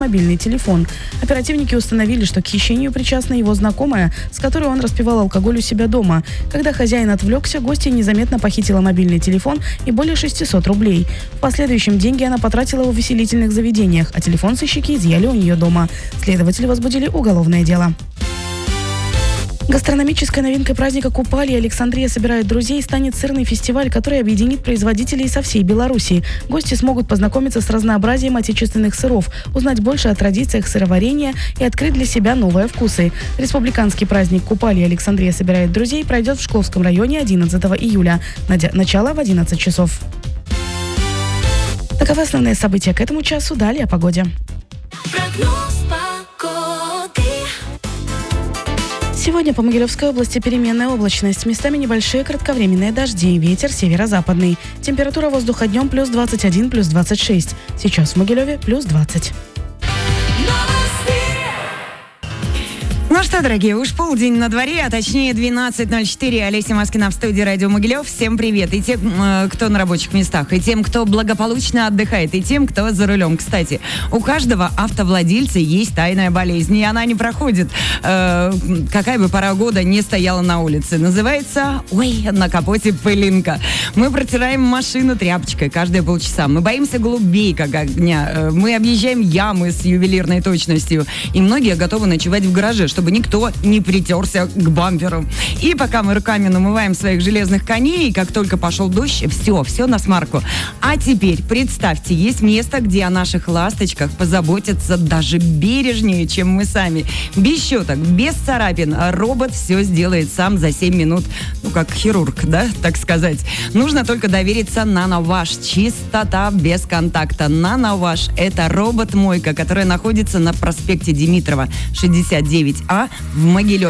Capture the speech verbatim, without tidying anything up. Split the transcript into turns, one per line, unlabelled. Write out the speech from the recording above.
мобильный телефон. Оперативники установили, что к хищению причастна его знакомая, с которой он распивал алкоголь у себя дома. Когда хозяин отвлекся, гостья незаметно похитила мобильный телефон и более шестисот рублей. В последующем деньги она потратила в увеселительных заведениях, а телефон сыщики изъяли у нее дома. Следователи возбудили уголовное дело. Гастрономической новинкой праздника Купали «Александрия собирает друзей» станет сырный фестиваль, который объединит производителей со всей Беларуси. Гости смогут познакомиться с разнообразием отечественных сыров, узнать больше о традициях сыроварения и открыть для себя новые вкусы. Республиканский праздник Купали «Александрия собирает друзей» пройдет в Шкловском районе одиннадцатого июля. Начало в одиннадцать часов. Таковы основные события к этому часу. Далее о погоде.
Прогноз погоды.
Сегодня по Могилевской области переменная облачность. Местами небольшие кратковременные дожди. Ветер северо-западный. Температура воздуха днем плюс двадцать один, плюс двадцать шесть. Сейчас в Могилеве плюс двадцать.
Ну что, дорогие, уж полдень на дворе, а точнее двенадцать ноль четыре. Олеся Маскина в студии «Радио Могилев». Всем привет. И тем, кто на рабочих местах, и тем, кто благополучно отдыхает, и тем, кто за рулем. Кстати, у каждого автовладельца есть тайная болезнь, и она не проходит, э, какая бы пора года не стояла на улице. Называется «Ой, на капоте пылинка». Мы протираем машину тряпочкой каждые полчаса. Мы боимся голубей, как огня. Мы объезжаем ямы с ювелирной точностью. И многие готовы ночевать в гараже, чтобы чтобы никто не притерся к бамперу. И пока мы руками намываем своих железных коней, как только пошел дождь, все, все на смарку. А теперь представьте, есть место, где о наших ласточках позаботятся даже бережнее, чем мы сами. Без щеток, без царапин. Робот все сделает сам за семь минут. Ну, как хирург, да, так сказать. Нужно только довериться NanoWash. Чистота без контакта. NanoWash – это робот-мойка, которая находится на проспекте Димитрова, шестьдесят девять А в Могилеве.